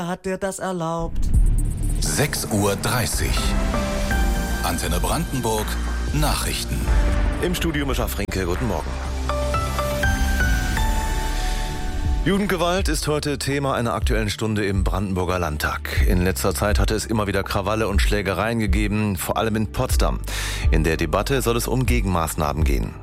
hat der das erlaubt? 6:30 Uhr. Antenne Brandenburg Nachrichten. Im Studio Mischa Fränke, guten Morgen. Jugendgewalt ist heute Thema einer Aktuellen Stunde im Brandenburger Landtag. In letzter Zeit hatte es immer wieder Krawalle und Schlägereien gegeben, vor allem in Potsdam. In der Debatte soll es um Gegenmaßnahmen gehen.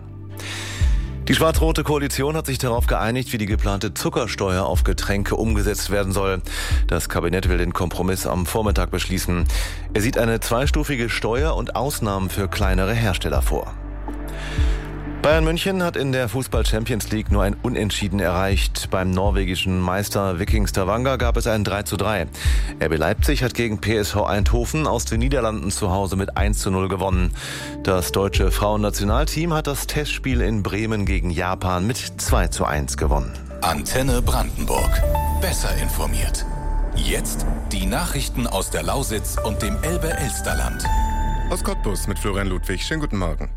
Die schwarz-rote Koalition hat sich darauf geeinigt, wie die geplante Zuckersteuer auf Getränke umgesetzt werden soll. Das Kabinett will den Kompromiss am Vormittag beschließen. Er sieht eine zweistufige Steuer und Ausnahmen für kleinere Hersteller vor. Bayern München hat in der Fußball-Champions League nur ein Unentschieden erreicht. Beim norwegischen Meister Viking Stavanger gab es ein 3:3. RB Leipzig hat gegen PSV Eindhoven aus den Niederlanden zu Hause mit 1:0 gewonnen. Das deutsche Frauennationalteam hat das Testspiel in Bremen gegen Japan mit 2:1 gewonnen. Antenne Brandenburg. Besser informiert. Jetzt die Nachrichten aus der Lausitz und dem Elbe-Elsterland. Aus Cottbus mit Florian Ludwig. Schönen guten Morgen.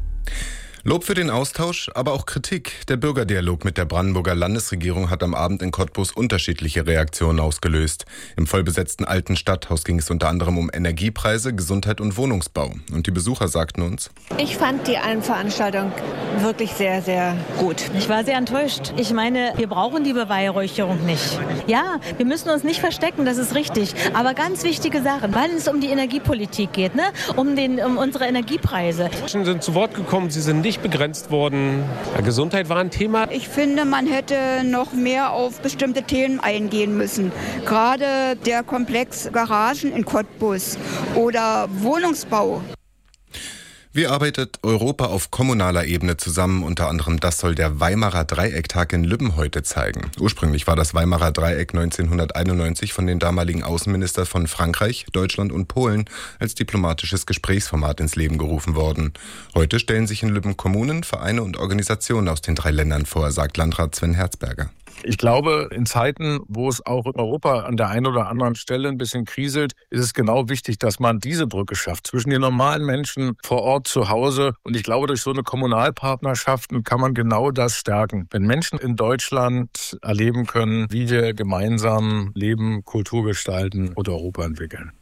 Lob für den Austausch, aber auch Kritik. Der Bürgerdialog mit der Brandenburger Landesregierung hat am Abend in Cottbus unterschiedliche Reaktionen ausgelöst. Im vollbesetzten alten Stadthaus ging es unter anderem um Energiepreise, Gesundheit und Wohnungsbau. Und die Besucher sagten uns: Ich fand die Veranstaltung wirklich sehr, sehr gut. Ich war sehr enttäuscht. Ich meine, wir brauchen die Beweihräucherung nicht. Ja, wir müssen uns nicht verstecken, das ist richtig. Aber ganz wichtige Sachen, weil es um die Energiepolitik geht, ne? um unsere Energiepreise. Menschen sind zu Wort gekommen, sie sind nicht begrenzt worden. Gesundheit war ein Thema. Ich finde, man hätte noch mehr auf bestimmte Themen eingehen müssen. Gerade der Komplex Garagen in Cottbus oder Wohnungsbau. Wie arbeitet Europa auf kommunaler Ebene zusammen? Unter anderem das soll der Weimarer Dreiecktag in Lübben heute zeigen. Ursprünglich war das Weimarer Dreieck 1991 von den damaligen Außenministern von Frankreich, Deutschland und Polen als diplomatisches Gesprächsformat ins Leben gerufen worden. Heute stellen sich in Lübben Kommunen, Vereine und Organisationen aus den 3 Ländern vor, sagt Landrat Sven Herzberger. Ich glaube, in Zeiten, wo es auch in Europa an der einen oder anderen Stelle ein bisschen kriselt, ist es genau wichtig, dass man diese Brücke schafft zwischen den normalen Menschen vor Ort zu Hause. Und ich glaube, durch so eine Kommunalpartnerschaft kann man genau das stärken. Wenn Menschen in Deutschland erleben können, wie wir gemeinsam leben, Kultur gestalten und Europa entwickeln.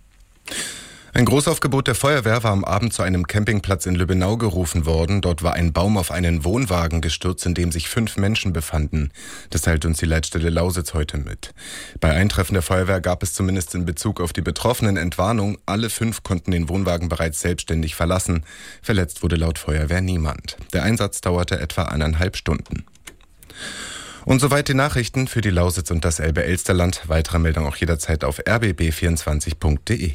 Ein Großaufgebot der Feuerwehr war am Abend zu einem Campingplatz in Lübbenau gerufen worden. Dort war ein Baum auf einen Wohnwagen gestürzt, in dem sich 5 Menschen befanden. Das teilt uns die Leitstelle Lausitz heute mit. Bei Eintreffen der Feuerwehr gab es zumindest in Bezug auf die Betroffenen Entwarnung. Alle 5 konnten den Wohnwagen bereits selbstständig verlassen. Verletzt wurde laut Feuerwehr niemand. Der Einsatz dauerte etwa 1,5 Stunden. Und soweit die Nachrichten für die Lausitz und das Elbe-Elsterland. Weitere Meldungen auch jederzeit auf rbb24.de.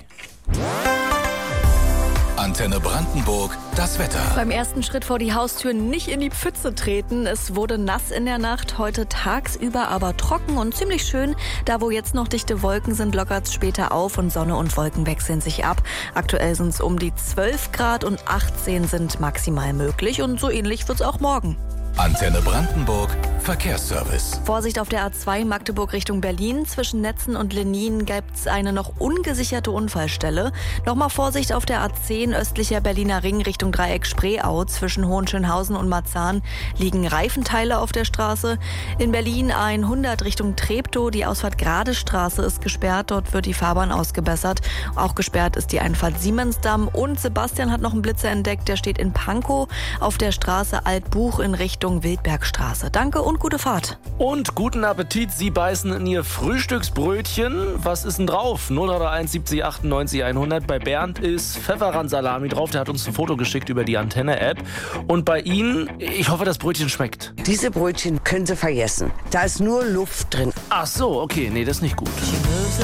Antenne Brandenburg, das Wetter. Beim ersten Schritt vor die Haustür nicht in die Pfütze treten. Es wurde nass in der Nacht, heute tagsüber aber trocken und ziemlich schön. Da, wo jetzt noch dichte Wolken sind, lockert es später auf und Sonne und Wolken wechseln sich ab. Aktuell sind es um die 12 Grad und 18 sind maximal möglich und so ähnlich wird es auch morgen. Antenne Brandenburg, Verkehrsservice. Vorsicht auf der A2 Magdeburg Richtung Berlin. Zwischen Netzen und Lenin gibt es eine noch ungesicherte Unfallstelle. Nochmal Vorsicht auf der A10 östlicher Berliner Ring Richtung Dreieck Spreeau. Zwischen Hohenschönhausen und Marzahn liegen Reifenteile auf der Straße. In Berlin A100 Richtung Treptow. Die Ausfahrt Gradestraße ist gesperrt. Dort wird die Fahrbahn ausgebessert. Auch gesperrt ist die Einfahrt Siemensdamm. Und Sebastian hat noch einen Blitzer entdeckt. Der steht in Pankow auf der Straße Altbuch in Richtung Wildbergstraße. Danke und gute Fahrt. Und guten Appetit. Sie beißen in Ihr Frühstücksbrötchen. Was ist denn drauf? 031 70 98 100. Bei Bernd ist Pfefferrandsalami drauf. Der hat uns ein Foto geschickt über die Antenne-App. Und bei Ihnen, ich hoffe, das Brötchen schmeckt. Diese Brötchen können Sie vergessen. Da ist nur Luft drin. Ach so, okay. Nee, das ist nicht gut.